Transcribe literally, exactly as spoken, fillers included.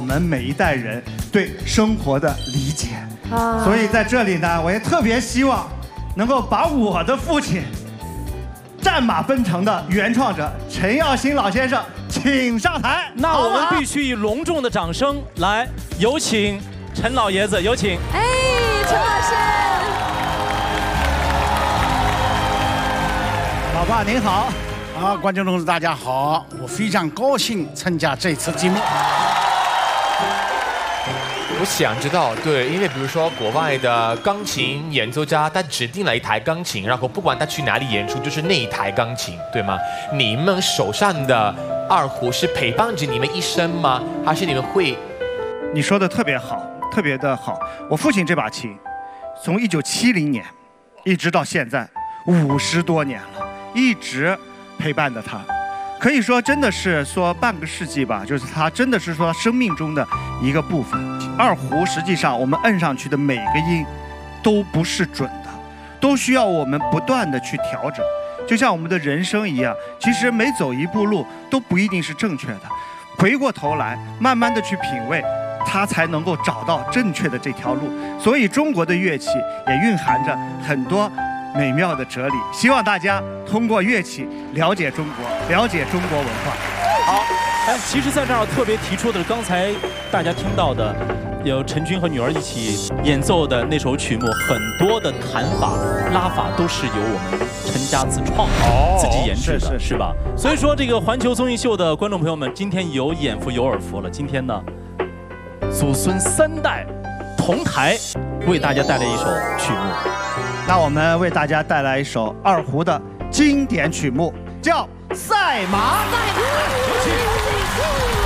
们每一代人对生活的理解。啊，所以在这里呢，我也特别希望能够把我的父亲《战马奔腾》的原创者陈耀新老先生请上台。 那我们必须以隆重的掌声来有请陈老爷子，有请。 哎，陈老师。 老爸您好。 啊，观众同志大家好，我非常高兴参加这次节目。 我想知道，对，因为比如说国外的钢琴演奏家，他指定了一台钢琴，然后不管他去哪里演出，就是那一台钢琴，对吗？你们手上的二胡是陪伴着你们一生吗？还是你们会？ 你说的特别好，特别的好。我父亲这把琴，从一九七零年一直到现在五十多年了，一直陪伴着他。可以说真的是说半个世纪吧，就是他真的是说生命中的一个部分。二胡实际上我们摁上去的每个音都不是准的，都需要我们不断的去调整，就像我们的人生一样，其实每走一步路都不一定是正确的，回过头来慢慢的去品味，他才能够找到正确的这条路。所以中国的乐器也蕴含着很多美妙的哲理，希望大家通过乐器了解中国，了解中国文化。 好，哎，其实在这儿特别提出的，刚才大家听到的，有陈军和女儿一起演奏的那首曲目，很多的弹法、拉法都是由我们陈家自创的、哦、自己研制的，是, 是, 是吧？所以说，这个环球综艺秀的观众朋友们，今天有眼福有耳福了。今天呢，祖孙三代同台为大家带来一首曲目。 那我们为大家带来一首二胡的经典曲目，叫《赛马》。赛马。